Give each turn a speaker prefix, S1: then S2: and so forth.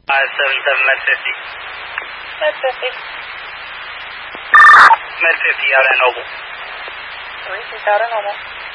S1: 577 med 50.
S2: Med 50.
S1: Med 50 out at Noble.
S2: 36 out at Noble.